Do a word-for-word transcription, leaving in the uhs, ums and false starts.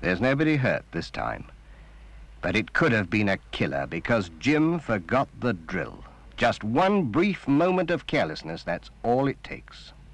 There's nobody hurt this time. But it could have been a killer because Jim forgot the drill. Just one brief moment of carelessness, that's all it takes.